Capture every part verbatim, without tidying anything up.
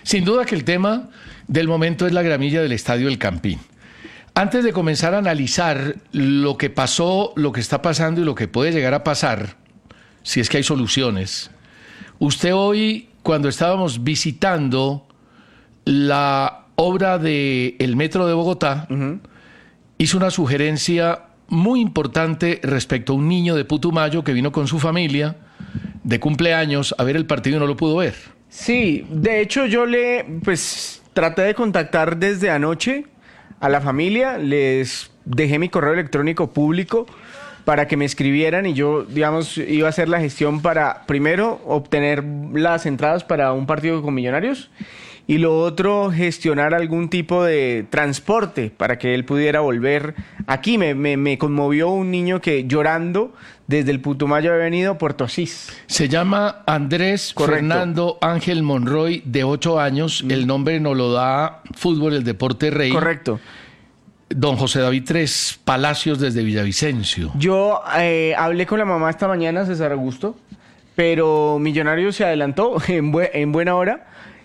Sin duda que el tema del momento es la gramilla del Estadio El Campín. Antes de comenzar a analizar lo que pasó, lo que está pasando y lo que puede llegar a pasar, si es que hay soluciones, usted hoy, cuando estábamos visitando la obra del Metro de Bogotá, uh-huh. hizo una sugerencia muy importante respecto a un niño de Putumayo que vino con su familia de cumpleaños a ver el partido y no lo pudo ver. Sí, de hecho yo le, pues, traté de contactar desde anoche a la familia, les dejé mi correo electrónico público para que me escribieran y yo, digamos, iba a hacer la gestión para, primero, obtener las entradas para un partido con Millonarios y lo otro, gestionar algún tipo de transporte para que él pudiera volver aquí. Me, me, me conmovió un niño que llorando desde el Putumayo había venido a Puerto Asís. Se llama Andrés Correcto. Fernando Ángel Monroy, de ocho años. Mm. El nombre nos lo da Fútbol, el Deporte Rey. Correcto. Don José David Tres Palacios desde Villavicencio. Yo eh, hablé con la mamá esta mañana, César Augusto, pero Millonarios se adelantó en, bu en buena hora.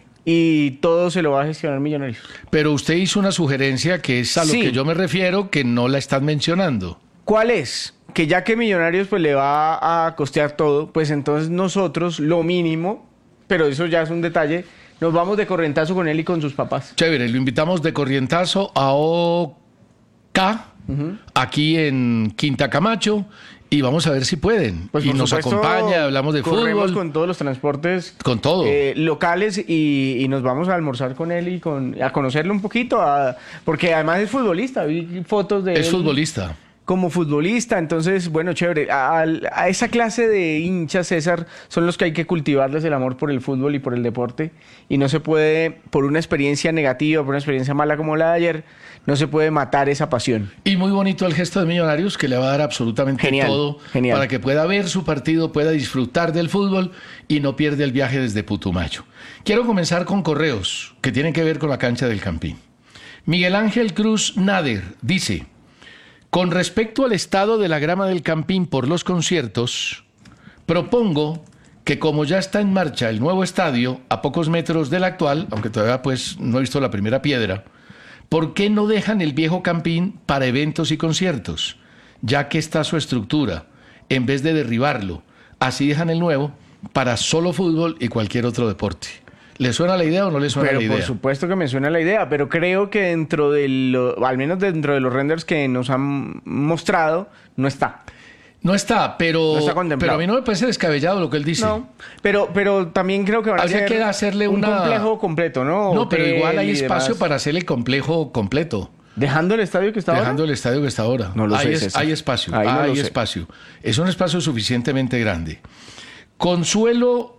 Y todo se lo va a gestionar Millonarios. Pero usted hizo una sugerencia que es a lo sí. que yo me refiero, que no la están mencionando. ¿Cuál es? Que ya que Millonarios pues le va a costear todo, pues entonces nosotros lo mínimo, pero eso ya es un detalle, nos vamos de corrientazo con él y con sus papás. Chévere, lo invitamos de corrientazo a O K, uh-huh. aquí en Quinta Camacho. Y vamos a ver si pueden. Pues y nos supuesto, acompaña, hablamos de corremos fútbol. Con todos los transportes. Con todo. Eh, locales y, y nos vamos a almorzar con él y con, a conocerlo un poquito. A, porque además es futbolista. Vi fotos de Es él futbolista. Como futbolista. Entonces, bueno, chévere. A, a esa clase de hinchas, César, son los que hay que cultivarles el amor por el fútbol y por el deporte. Y no se puede, por una experiencia negativa, por una experiencia mala como la de ayer, no se puede matar esa pasión. Y muy bonito el gesto de Millonarios, que le va a dar absolutamente genial, todo genial. para que pueda ver su partido, pueda disfrutar del fútbol y no pierde el viaje desde Putumayo. Quiero comenzar con correos que tienen que ver con la cancha del Campín. Miguel Ángel Cruz Nader dice: con respecto al estado de la grama del Campín por los conciertos, propongo que como ya está en marcha el nuevo estadio, a pocos metros del actual, aunque todavía pues no he visto la primera piedra, ¿por qué no dejan el viejo Campín para eventos y conciertos? Ya que está su estructura, en vez de derribarlo, así dejan el nuevo para solo fútbol y cualquier otro deporte. ¿Le suena la idea o no le suena pero la idea? Por supuesto que me suena la idea, pero creo que dentro de lo, al menos dentro de los renders que nos han mostrado, no está. No está, pero, no está pero a mí no me parece descabellado lo que él dice. No, pero, pero también creo que van Habría a hacer que hacerle un una... complejo completo, ¿no? No, pero Hotel igual hay y espacio demás. para hacer el complejo completo. ¿Dejando el estadio que está Dejando ahora? Dejando el estadio que está ahora. No lo hay, sé, es, hay espacio, Ahí no hay lo espacio. Sé. Es un espacio suficientemente grande. Consuelo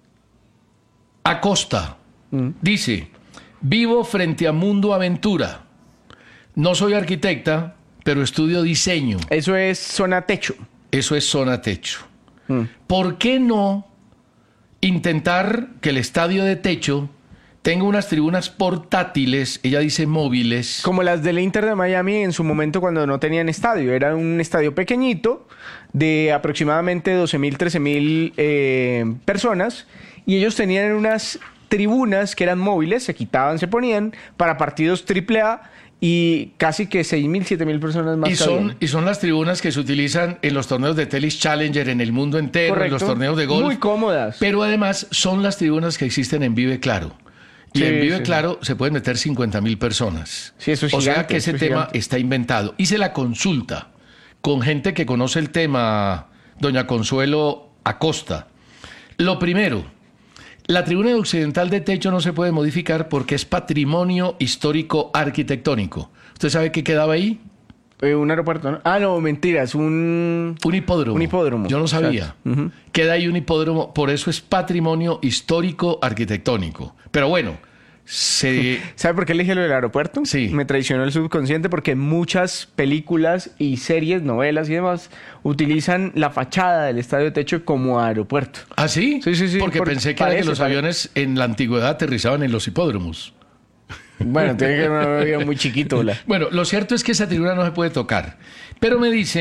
Acosta mm. dice: vivo frente a Mundo Aventura. No soy arquitecta, pero estudio diseño. Eso es zona techo. Eso es zona techo. Mm. ¿Por qué no intentar que el estadio de techo tenga unas tribunas portátiles, ella dice móviles? Como las del Inter de Miami en su momento cuando no tenían estadio. Era un estadio pequeñito de aproximadamente doce mil, trece mil eh, personas y ellos tenían unas tribunas que eran móviles, se quitaban, se ponían para partidos triple A y casi que seis mil, siete mil personas más. Y son, y son las tribunas que se utilizan en los torneos de Tennis Challenger en el mundo entero, Correcto. En los torneos de golf. Muy cómodas. Pero además son las tribunas que existen en Vive Claro. Y sí, en Vive sí, Claro sí. se pueden meter cincuenta mil personas. Sí, eso es o gigante, sea que ese tema gigante. está inventado. Hice la consulta con gente que conoce el tema, doña Consuelo Acosta. Lo primero, la tribuna occidental de techo no se puede modificar porque es patrimonio histórico arquitectónico. ¿Usted sabe qué quedaba ahí? Eh, un aeropuerto, ¿no? Ah, no, mentiras, un... Un hipódromo. Un hipódromo. Yo no sabía. Uh-huh. Queda ahí un hipódromo, por eso es patrimonio histórico arquitectónico. Pero bueno, se... ¿Sabe por qué elegí lo del aeropuerto? Sí. Me traicionó el subconsciente porque muchas películas y series, novelas y demás utilizan la fachada del estadio de techo como aeropuerto. ¿Ah, sí? Sí, sí, sí. Porque por, pensé que, parece, era que los parece. aviones en la antigüedad aterrizaban en los hipódromos. Bueno, tiene que ser un avión muy chiquito. La... Bueno, lo cierto es que esa tribuna no se puede tocar. Pero me dicen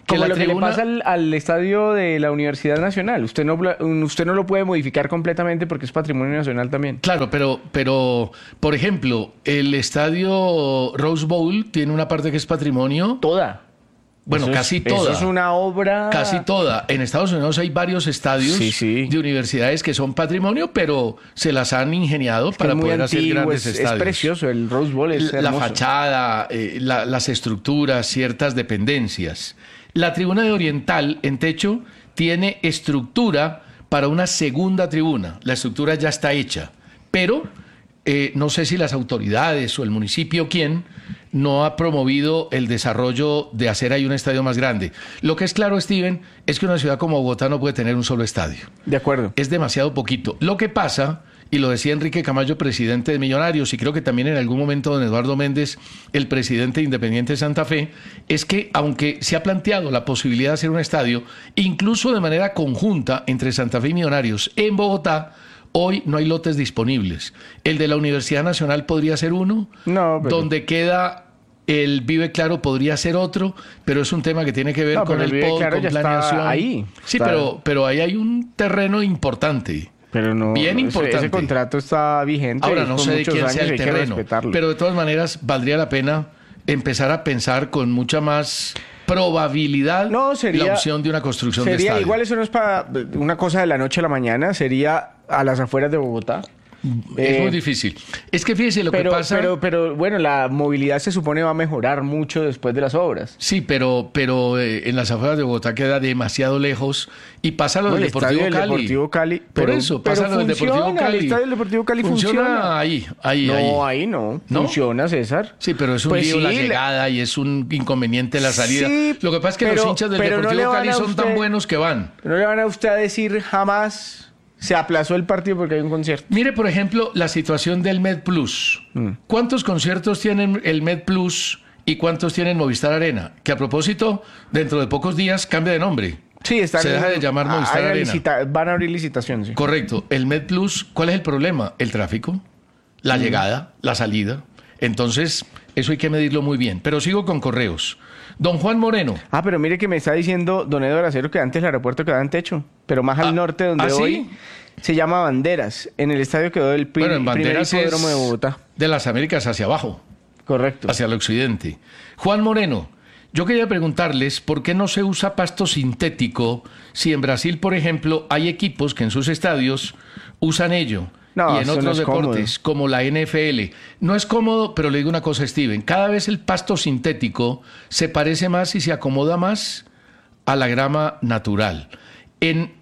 Como la lo que le tribuna- pasa al, al estadio de la Universidad Nacional. Usted no, bla- usted no lo puede modificar completamente porque es patrimonio nacional también. Claro, pero, pero, por ejemplo, el estadio Rose Bowl tiene una parte que es patrimonio. Toda. Bueno, Eso es- casi toda. Eso es una obra... Casi toda. En Estados Unidos hay varios estadios Sí, sí. de universidades que son patrimonio, pero se las han ingeniado Es que para es muy poder hacer antiguo, grandes es, es estadios. precioso. El Rose Bowl es La hermoso. fachada, eh, la- las estructuras, ciertas dependencias. La tribuna de Oriental en techo tiene estructura para una segunda tribuna. La estructura ya está hecha, pero eh, no sé si las autoridades o el municipio, quién, no ha promovido el desarrollo de hacer ahí un estadio más grande. Lo que es claro, Steven, es que una ciudad como Bogotá no puede tener un solo estadio. De acuerdo. Es demasiado poquito. Lo que pasa, y lo decía Enrique Camayo, presidente de Millonarios, y creo que también en algún momento don Eduardo Méndez, el presidente de Independiente Santa Fe, es que aunque se ha planteado la posibilidad de hacer un estadio, incluso de manera conjunta entre Santa Fe y Millonarios en Bogotá, hoy no hay lotes disponibles. El de la Universidad Nacional podría ser uno, No, pero- donde queda el Vive Claro podría ser otro, pero es un tema que tiene que ver No, con pero el el Vive P O D, Claro con ya está planeación. ahí. Sí, Está- pero, pero ahí hay un terreno importante. Pero no, Bien ese- importante. Ese, contrato está vigente. Ahora y no por sé de muchos quién años sea y el hay que terreno, respetarlo. pero de todas maneras valdría la pena empezar a pensar con mucha más probabilidad No, sería- la opción de una construcción de Sería estadio. igual, eso no es para una cosa de la noche a la mañana, sería a las afueras de Bogotá. Es Eh, muy difícil. Es que fíjese lo pero, que pasa. pero, pero bueno, la movilidad se supone va a mejorar mucho después de las obras. Sí, pero, pero eh, en las afueras de Bogotá queda demasiado lejos y pasa lo No, del el Deportivo estadio del Cali. Deportivo Cali, Por pero- eso, pero pasa lo del Deportivo funciona, Cali. el estadio del Deportivo Cali funciona. ahí, ahí, No, ahí. ahí no. ¿No? Funciona, César. Sí, pero es un Pues lío la sí, la- llegada y es un inconveniente la salida. Sí, Lo que pasa es que los pero- hinchas del pero no le Deportivo van Cali a son tan usted- buenos que van. No le van a usted a decir jamás se aplazó el partido porque hay un concierto. Mire, por ejemplo, la situación del Med Plus. Mm. ¿Cuántos conciertos tienen el Med Plus y cuántos tienen Movistar Arena? Que a propósito, dentro de pocos días cambia de nombre. Sí, están Se deja de llamar ah, Movistar hay una Arena. licita- van a abrir licitación, sí. Correcto. El Med Plus, ¿cuál es el problema? El tráfico, la llegada, la salida. Entonces, eso hay que medirlo muy bien. Pero sigo con correos. Don Juan Moreno. Ah, pero mire que me está diciendo Don Eduardo Acero que antes el aeropuerto quedaba en techo, pero más Ah, al norte donde ¿ah, sí? hoy se llama Banderas. En el estadio quedó el pri- Bueno, en primer Banderas hipódromo es de Bogotá. de las Américas hacia abajo, Correcto. hacia el occidente. Juan Moreno, yo quería preguntarles por qué no se usa pasto sintético si en Brasil, por ejemplo, hay equipos que en sus estadios usan ello. No, y en eso no otros es deportes, como la N F L. No es cómodo, pero le digo una cosa, Steven. Cada vez el pasto sintético se parece más y se acomoda más a la grama natural. En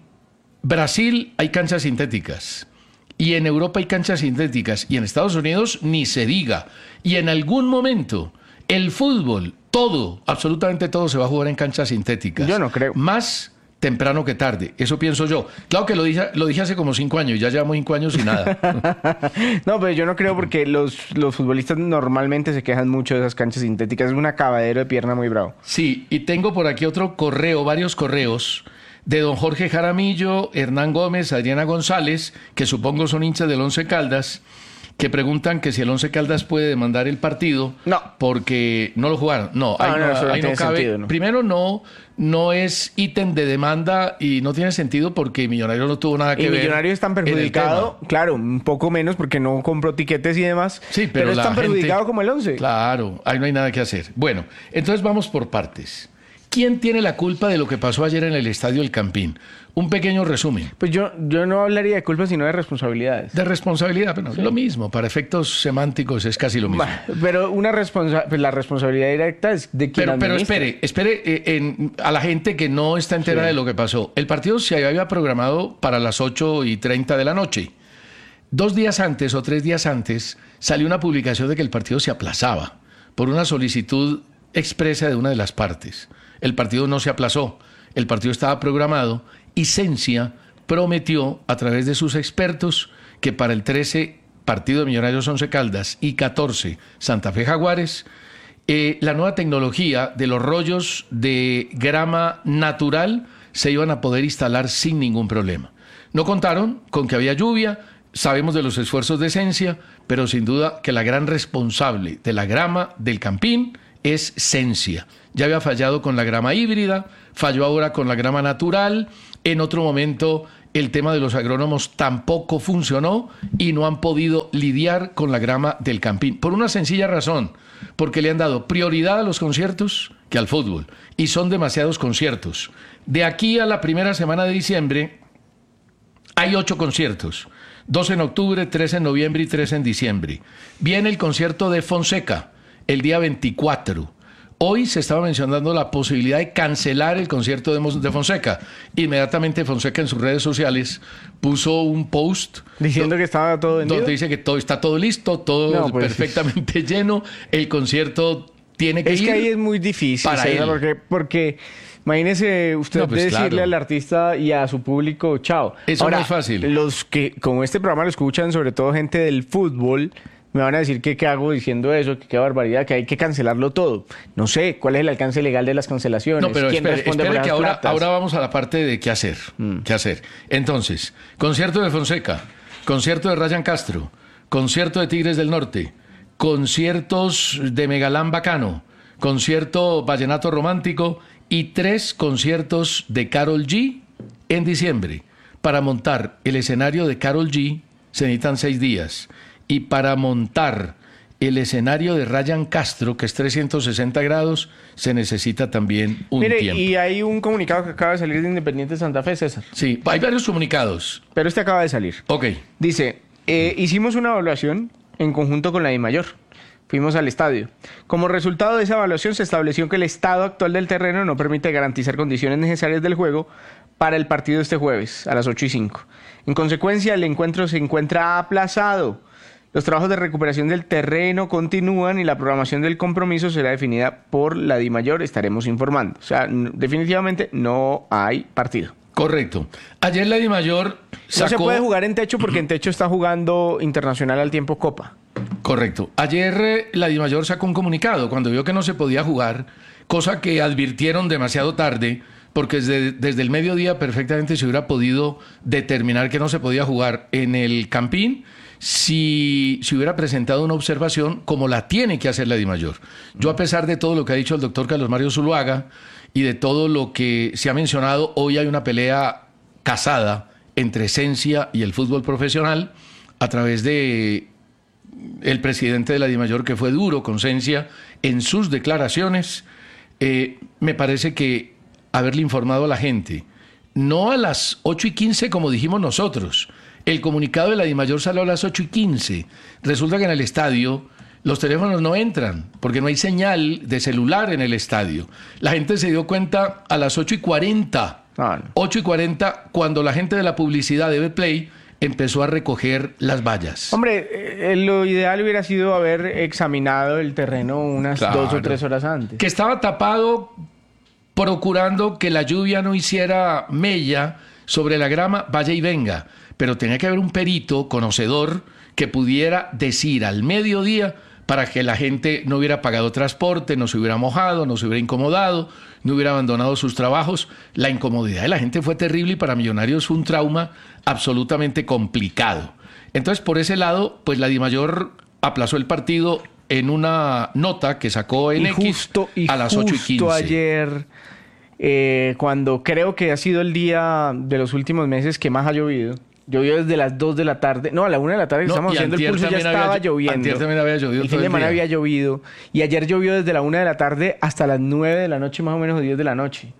Brasil hay canchas sintéticas. Y en Europa hay canchas sintéticas. Y en Estados Unidos ni se diga. Y en algún momento el fútbol, todo, absolutamente todo se va a jugar en canchas sintéticas. Yo no creo. Más temprano que tarde. Eso pienso yo. Claro que lo dije, lo dije hace como cinco años. Ya llevamos cinco años y nada. No, pero yo no creo porque los, los futbolistas normalmente se quejan mucho de esas canchas sintéticas. Es un acabadero de pierna muy bravo. Sí, y tengo por aquí otro correo, varios correos de don Jorge Jaramillo, Hernán Gómez, Adriana González, que supongo son hinchas del Once Caldas, que preguntan que si el Once Caldas puede demandar el partido No. porque no lo jugaron. No, Ah, ahí no, no, eso no ahí no tiene cabe. sentido, ¿no? Primero, no, no es ítem de demanda y no tiene sentido porque Millonarios no tuvo nada que Y ver. Millonarios están en el perjudicados, tema. claro, un poco menos porque no compró tiquetes y demás. Sí, pero, es la tan gente- perjudicado como el once. Claro, ahí no hay nada que hacer. Bueno, entonces vamos por partes. ¿Quién tiene la culpa de lo que pasó ayer en el Estadio El Campín? Un pequeño resumen. Pues yo, yo no hablaría de culpa, sino de responsabilidades. De responsabilidad, pero lo mismo, para efectos semánticos es casi lo mismo. Bah, Pero una responsa pues la responsabilidad directa es de quien Pero, pero administra. espere, espere eh, en- a la gente que no está entera Sí. de lo que pasó. El partido se había programado para las ocho y treinta de la noche. Dos días antes o tres días antes salió una publicación de que el partido se aplazaba por una solicitud expresa de una de las partes. El partido no se aplazó, el partido estaba programado y Cencia prometió a través de sus expertos que para el trece partido de Millonarios Once Caldas y catorce Santa Fe Jaguares, eh, la nueva tecnología de los rollos de grama natural se iban a poder instalar sin ningún problema. No contaron con que había lluvia, sabemos de los esfuerzos de Cencia, pero sin duda que la gran responsable de la grama del Campín es Sensia. Ya había fallado con la grama híbrida, falló ahora con la grama natural, en otro momento el tema de los agrónomos tampoco funcionó y no han podido lidiar con la grama del Campín. Por una sencilla razón, porque le han dado prioridad a los conciertos que al fútbol, y son demasiados conciertos. De aquí a la primera semana de diciembre hay ocho conciertos, dos en octubre, tres en noviembre y tres en diciembre. Viene el concierto de Fonseca el día veinticuatro. Hoy se estaba mencionando la posibilidad de cancelar el concierto de, de Fonseca. Inmediatamente Fonseca en sus redes sociales puso un post diciendo do, que estaba todo vendido. Donde dice que todo está todo listo, todo no, pues, perfectamente lleno. El concierto tiene que es ir. Es que ahí es muy difícil, para César, él. Porque, porque imagínese usted no, pues, decirle claro. al artista y a su público chao. Eso Ahora, no es fácil. Los que con este programa lo escuchan, sobre todo gente del fútbol, me van a decir que qué hago diciendo eso, que qué barbaridad, que hay que cancelarlo todo. No sé, ¿cuál es el alcance legal de las cancelaciones? No, pero ¿Quién espere, responde espere por que ahora, platas? ahora vamos a la parte de qué hacer, mm. qué hacer. Entonces, concierto de Fonseca, concierto de Ryan Castro, concierto de Tigres del Norte, conciertos de Megalán Bacano, concierto Vallenato Romántico y tres conciertos de Karol G en diciembre. Para montar el escenario de Karol G se necesitan seis días. Y para montar el escenario de Ryan Castro, que es trescientos sesenta grados, se necesita también un Mire, tiempo. Y hay un comunicado que acaba de salir de Independiente Santa Fe, César. Sí, hay varios comunicados. Pero este acaba de salir. Ok. Dice, eh, hicimos una evaluación en conjunto con la DIMAYOR. Fuimos al estadio. Como resultado de esa evaluación se estableció que el estado actual del terreno no permite garantizar condiciones necesarias del juego para el partido de este jueves a las ocho y cinco. En consecuencia, el encuentro se encuentra aplazado. Los trabajos de recuperación del terreno continúan y la programación del compromiso será definida por la DIMAYOR. Estaremos informando. O sea, n- definitivamente no hay partido. Correcto. Ayer la DIMAYOR sacó... No se puede jugar en techo porque en techo está jugando Internacional al tiempo Copa. Correcto. Ayer eh, la DIMAYOR sacó un comunicado cuando vio que no se podía jugar, cosa que advirtieron demasiado tarde, porque desde, desde el mediodía perfectamente se hubiera podido determinar que no se podía jugar en el Campín si se hubiera presentado una observación como la tiene que hacer la DIMAYOR. Yo, a pesar de todo lo que ha dicho el doctor Carlos Mario Zuluaga y de todo lo que se ha mencionado, hoy hay una pelea casada entre Sensia y el fútbol profesional a través de el presidente de la DIMAYOR, que fue duro con Sensia en sus declaraciones. Eh, me parece que haberle informado a la gente, no a las ocho y quince como dijimos nosotros. El comunicado de la DIMAYOR salió a las ocho y quince. Resulta que en el estadio los teléfonos no entran porque no hay señal de celular en el estadio. La gente se dio cuenta a las ocho y cuarenta. Ah, no. ocho y cuarenta, cuando la gente de la publicidad de Betplay empezó a recoger las vallas. Hombre, eh, lo ideal hubiera sido haber examinado el terreno unas claro. dos o tres horas antes. Que estaba tapado procurando que la lluvia no hiciera mella sobre la grama, vaya y venga. Pero tenía que haber un perito conocedor que pudiera decir al mediodía para que la gente no hubiera pagado transporte, no se hubiera mojado, no se hubiera incomodado, no hubiera abandonado sus trabajos. La incomodidad de la gente fue terrible y para Millonarios fue un trauma absolutamente complicado. Entonces, por ese lado, pues la DIMAYOR aplazó el partido en una nota que sacó en y justo, X a las ocho y quince. Justo ayer, eh, cuando creo que ha sido el día de los últimos meses que más ha llovido. Llovió desde las dos de la tarde. No, a la una de la tarde que no, estamos haciendo el pulso ya estaba había, lloviendo. Antier también había llovido. El fin de semana había llovido. Y ayer llovió desde la una de la tarde hasta las nueve de la noche, más o menos, o diez de la noche.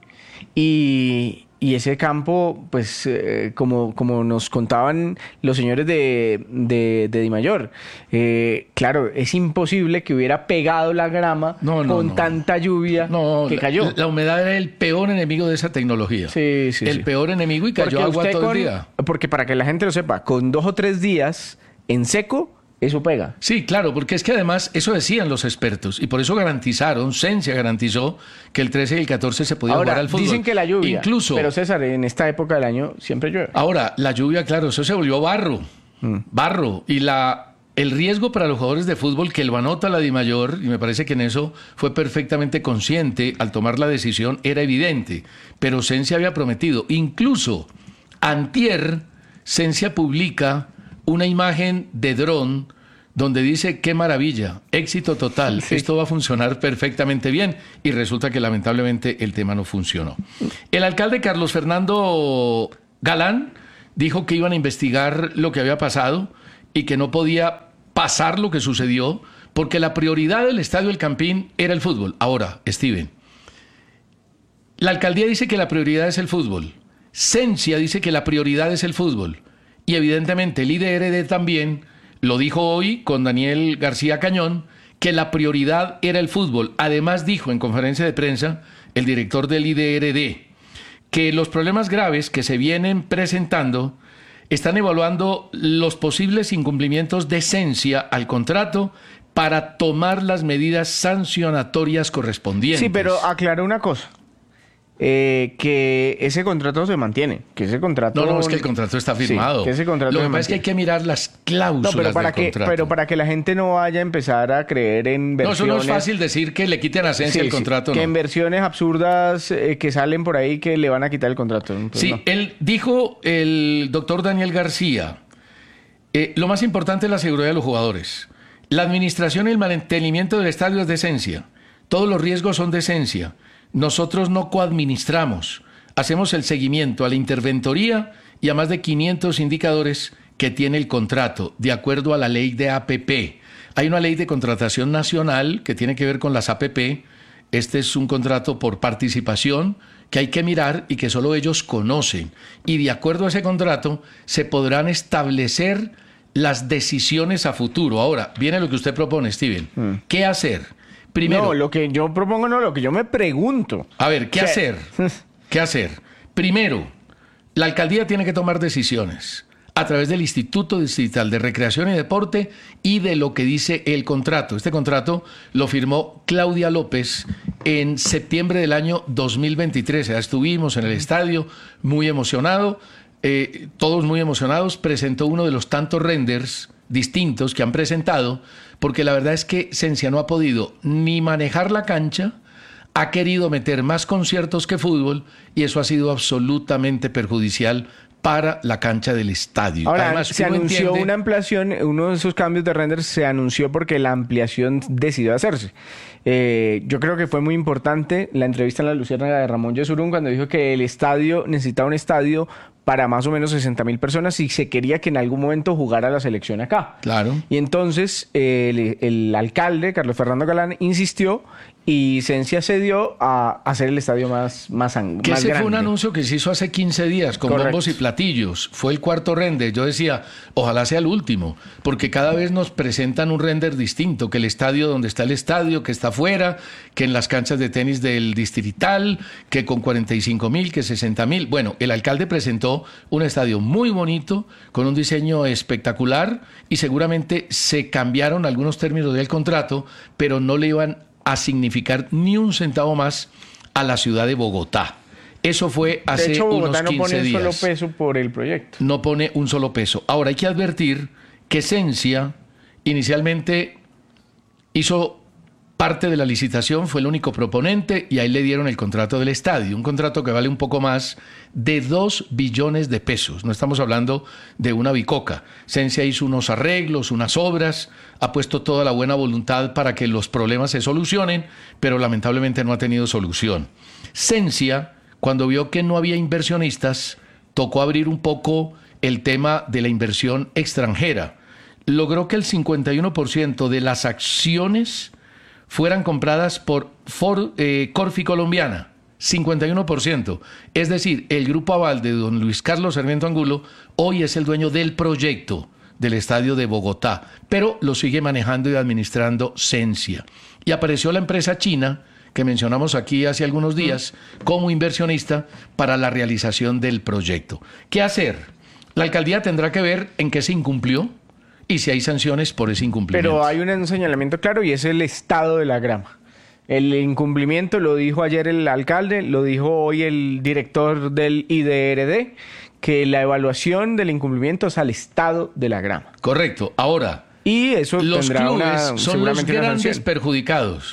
Y, y ese campo, pues, eh, como, como nos contaban los señores de, de, de DIMAYOR, eh, claro, es imposible que hubiera pegado la grama no, no, con no. tanta lluvia no, que cayó. La, la humedad era el peor enemigo de esa tecnología. Sí, sí, El sí. peor enemigo y cayó porque agua todo con, el día. Porque para que la gente lo sepa, con dos o tres días en seco, eso pega. Sí, claro, porque es que además eso decían los expertos y por eso garantizaron, Sensia garantizó que el trece y el catorce se podía ahora, jugar al fútbol. Dicen que la lluvia, incluso, pero César, en esta época del año siempre llueve. Ahora, la lluvia, claro, eso se volvió barro, mm. barro, y la el riesgo para los jugadores de fútbol que lo anota la DIMAYOR, y me parece que en eso fue perfectamente consciente al tomar la decisión, era evidente, pero Sensia había prometido, incluso antier, Sensia publica una imagen de dron donde dice, qué maravilla, éxito total, sí. Esto va a funcionar perfectamente bien, y resulta que lamentablemente el tema no funcionó. El alcalde Carlos Fernando Galán dijo que iban a investigar lo que había pasado y que no podía pasar lo que sucedió porque la prioridad del Estadio El Campín era el fútbol. Ahora, Steven, la alcaldía dice que la prioridad es el fútbol, Sensia dice que la prioridad es el fútbol, y evidentemente el I D R D también lo dijo hoy con Daniel García Cañón, que la prioridad era el fútbol. Además dijo en conferencia de prensa el director del I D R D que los problemas graves que se vienen presentando están evaluando los posibles incumplimientos de Sensia al contrato para tomar las medidas sancionatorias correspondientes. Sí, pero aclaro una cosa. Eh, que ese contrato se mantiene, que ese contrato... No, no, es que el contrato está firmado. Sí, que ese contrato Lo que se pasa es que hay que mirar las cláusulas no, pero para del que, contrato. Pero para que la gente no vaya a empezar a creer en versiones... No, eso no es fácil decir que le quiten a Sensia sí, el contrato, sí, que no. en versiones absurdas eh, que salen por ahí que le van a quitar el contrato. Pues sí, no. Él dijo el doctor Daniel García, eh, lo más importante es la seguridad de los jugadores. La administración y el mantenimiento del estadio es de Sensia. Todos los riesgos son de Sensia. Nosotros no coadministramos. Hacemos el seguimiento a la interventoría y a más de quinientos indicadores que tiene el contrato, de acuerdo a la ley de A P P. Hay una ley de contratación nacional que tiene que ver con las A P P. Este es un contrato por participación que hay que mirar y que solo ellos conocen. Y de acuerdo a ese contrato se podrán establecer las decisiones a futuro. Ahora, viene lo que usted propone, Steven. Mm. ¿Qué hacer? Primero, no, lo que yo propongo no, lo que yo me pregunto. A ver, ¿qué hacer? ¿Qué hacer? Primero, la alcaldía tiene que tomar decisiones a través del Instituto Distrital de Recreación y Deporte y de lo que dice el contrato. Este contrato lo firmó Claudia López en septiembre del año dos mil veintitrés. Ya estuvimos en el estadio muy emocionado, eh, todos muy emocionados. Presentó uno de los tantos renders distintos que han presentado, porque la verdad es que Sensia no ha podido ni manejar la cancha, ha querido meter más conciertos que fútbol y eso ha sido absolutamente perjudicial para la cancha del estadio. Ahora, Además, se anunció entiende... una ampliación, uno de esos cambios de render se anunció porque la ampliación decidió hacerse. Eh, yo creo que fue muy importante la entrevista en La Luciérnaga de Ramón Yesurún cuando dijo que el estadio necesitaba un estadio para más o menos sesenta mil personas y se quería que en algún momento jugara la selección acá. Claro. Y entonces eh, el, el alcalde, Carlos Fernando Galán, insistió y Sensia cedió a hacer el estadio más, más, más que ese grande. Fue un anuncio que se hizo hace quince días con Correcto. bombos y platillos. Fue el cuarto render. Yo decía, ojalá sea el último, porque cada vez nos presentan un render distinto, que el estadio donde está el estadio, que está afuera, que en las canchas de tenis del distrital, que con cuarenta y cinco mil, que sesenta mil. Bueno, el alcalde presentó un estadio muy bonito, con un diseño espectacular, y seguramente se cambiaron algunos términos del contrato, pero no le iban a significar ni un centavo más a la ciudad de Bogotá. Eso fue hace de hecho, Bogotá unos quince no pone días. un solo peso por el proyecto. No pone un solo peso. Ahora, hay que advertir que Sensia inicialmente hizo parte de la licitación, fue el único proponente y ahí le dieron el contrato del estadio, un contrato que vale un poco más de dos billones de pesos. No estamos hablando de una bicoca. Sensia hizo unos arreglos, unas obras, ha puesto toda la buena voluntad para que los problemas se solucionen, pero lamentablemente no ha tenido solución. Sensia, cuando vio que no había inversionistas, tocó abrir un poco el tema de la inversión extranjera. Logró que el cincuenta y uno por ciento de las acciones fueran compradas por Ford, eh, Corfi Colombiana, cincuenta y uno por ciento. Es decir, el grupo aval de don Luis Carlos Sarmiento Angulo hoy es el dueño del proyecto del estadio de Bogotá, pero lo sigue manejando y administrando Sensia. Y apareció la empresa china, que mencionamos aquí hace algunos días, como inversionista para la realización del proyecto. ¿Qué hacer? La alcaldía tendrá que ver en qué se incumplió y si hay sanciones por ese incumplimiento. Pero hay un señalamiento claro y es el estado de la grama. El incumplimiento lo dijo ayer el alcalde, lo dijo hoy el director del I D R D, que la evaluación del incumplimiento es al estado de la grama. Correcto. Ahora, y eso los tendrá clubes una, son los grandes perjudicados,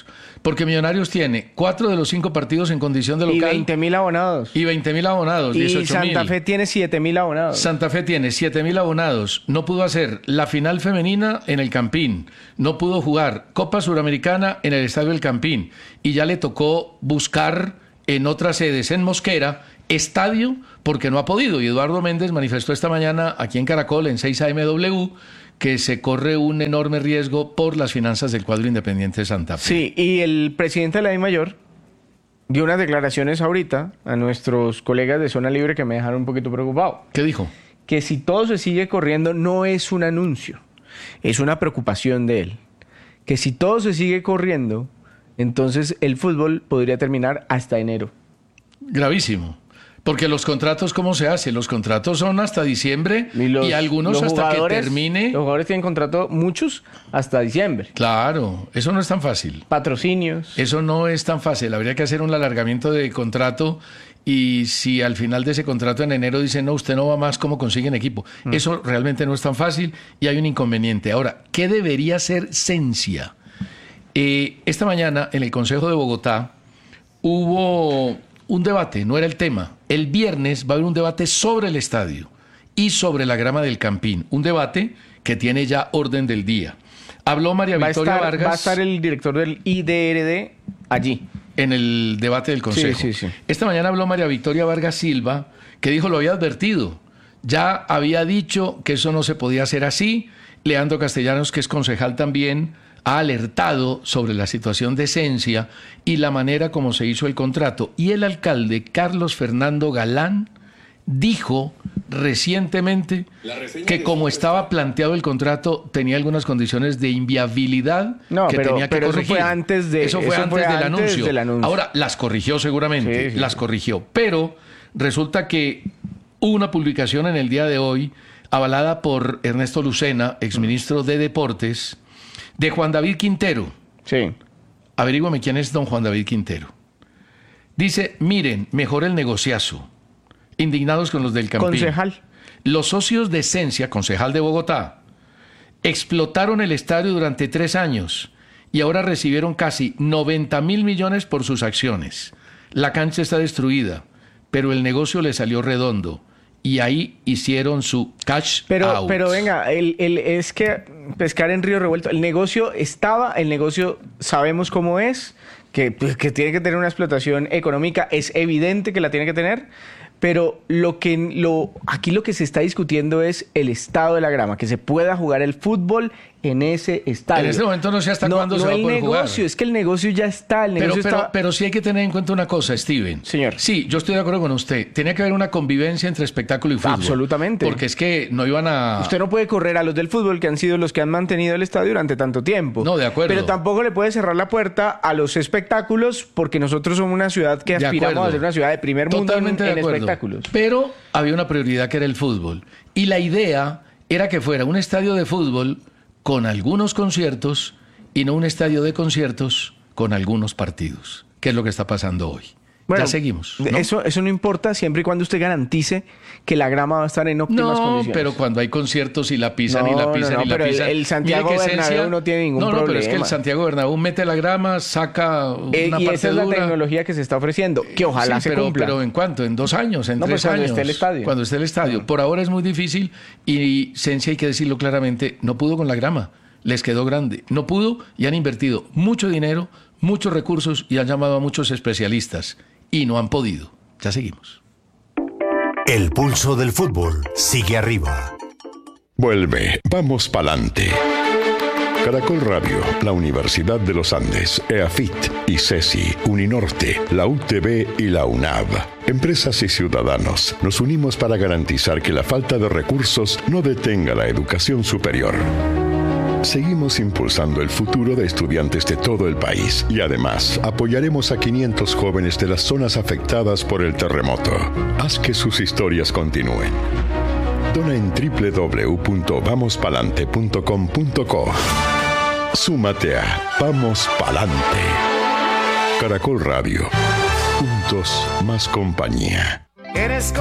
Porque Millonarios tiene cuatro de los cinco partidos en condición de local. Y veinte mil abonados. Y veinte mil abonados, dieciocho mil. Y Santa Fe tiene siete mil abonados. Santa Fe tiene siete mil abonados. No pudo hacer la final femenina en el Campín. No pudo jugar Copa Suramericana en el Estadio del Campín. Y ya le tocó buscar en otras sedes, en Mosquera, estadio, porque no ha podido. Y Eduardo Méndez manifestó esta mañana aquí en Caracol, en seis A M W, que se corre un enorme riesgo por las finanzas del cuadro Independiente de Santa Fe. Sí, y el presidente de la DIMAYOR dio unas declaraciones ahorita a nuestros colegas de Zona Libre que me dejaron un poquito preocupado. ¿Qué dijo? Que si todo se sigue corriendo no es un anuncio, es una preocupación de él. Que si todo se sigue corriendo, entonces el fútbol podría terminar hasta enero. Gravísimo. Porque los contratos, ¿cómo se hace? Los contratos son hasta diciembre y, los, y algunos hasta que termine. Los jugadores tienen contrato, muchos, hasta diciembre. Claro, eso no es tan fácil. Patrocinios. Eso no es tan fácil. Habría que hacer un alargamiento de contrato y si al final de ese contrato en enero dicen, no, usted no va más, ¿cómo consiguen equipo? Mm. Eso realmente no es tan fácil y hay un inconveniente. Ahora, ¿qué debería ser Sensia? Eh, esta mañana en el Consejo de Bogotá hubo un debate, no era el tema. El viernes va a haber un debate sobre el estadio y sobre la grama del Campín. Un debate que tiene ya orden del día. Habló María va Victoria estar, Vargas. Va a estar el director del I D R D allí. En el debate del Consejo. Sí, sí, sí. Esta mañana habló María Victoria Vargas Silva, que dijo, lo había advertido. Ya había dicho que eso no se podía hacer así. Leandro Castellanos, que es concejal también, ha alertado sobre la situación de Sensia y la manera como se hizo el contrato. Y el alcalde, Carlos Fernando Galán, dijo recientemente que como estaba planteado el contrato tenía algunas condiciones de inviabilidad no, que pero, tenía que pero corregir. Eso fue antes, de, eso fue eso antes, fue del, antes anuncio. del anuncio. Ahora las corrigió seguramente, sí, sí. las corrigió. Pero resulta que hubo una publicación en el día de hoy avalada por Ernesto Lucena, exministro de Deportes, de Juan David Quintero. Sí. Averígüeme quién es don Juan David Quintero. Dice, miren, mejor el negociazo. Indignados con los del Campín. Concejal. Los socios de Sensia, concejal de Bogotá, explotaron el estadio durante tres años y ahora recibieron casi noventa mil millones por sus acciones. La cancha está destruida, pero el negocio le salió redondo. Y ahí hicieron su cash pero, out. Pero venga, el, el, es que pescar en río revuelto. El negocio estaba, el negocio sabemos cómo es, que, pues, que tiene que tener una explotación económica, es evidente que la tiene que tener, pero lo que lo aquí lo que se está discutiendo es el estado de la grama, que se pueda jugar el fútbol en ese estadio. En este momento no sé hasta no, cuándo no se va a poder negocio, jugar. Es que el negocio ya está, el negocio pero, pero, está... pero sí hay que tener en cuenta una cosa, Steven. Señor. Sí, yo estoy de acuerdo con usted. Tenía que haber una convivencia entre espectáculo y fútbol. Absolutamente. Porque es que no iban a... Usted no puede correr a los del fútbol, que han sido los que han mantenido el estadio durante tanto tiempo. No, de acuerdo. Pero tampoco le puede cerrar la puerta a los espectáculos, porque nosotros somos una ciudad que aspiramos a ser una ciudad de primer mundo Totalmente en, de en acuerdo. espectáculos. Pero había una prioridad que era el fútbol. Y la idea era que fuera un estadio de fútbol con algunos conciertos y no un estadio de conciertos con algunos partidos, que es lo que está pasando hoy. Bueno, ya seguimos, ¿no? Eso, eso no importa siempre y cuando usted garantice que la grama va a estar en óptimas no, condiciones. No, pero cuando hay conciertos y la pisan no, y la pisan no, no, y la pero pisan. El, el Santiago Bernabéu Sensia, no tiene ningún no, no, problema. No, pero es que el Santiago Bernabéu mete la grama, saca una eh, y parte esa es la dura. tecnología que se está ofreciendo, que ojalá sí, se pero, cumpla. Pero ¿en cuánto? ¿En dos años? ¿En no, tres pues cuando años? Esté el estadio. Cuando esté el estadio. No. Por ahora es muy difícil y Sensia, hay que decirlo claramente, no pudo con la grama. Les quedó grande. No pudo y han invertido mucho dinero, muchos recursos y han llamado a muchos especialistas y no han podido. Ya seguimos. El pulso del fútbol sigue arriba. Vuelve, vamos pa'lante. Caracol Radio, la Universidad de los Andes, EAFIT, ICESI, Uninorte, la U T B y la UNAV. Empresas y ciudadanos, nos unimos para garantizar que la falta de recursos no detenga la educación superior. Seguimos impulsando el futuro de estudiantes de todo el país y además apoyaremos a quinientos jóvenes de las zonas afectadas por el terremoto. Haz que sus historias continúen. Dona en doble u doble u doble u punto vamos palante punto com punto co. Súmate a Vamos Palante. Caracol Radio. Juntos más compañía. Eres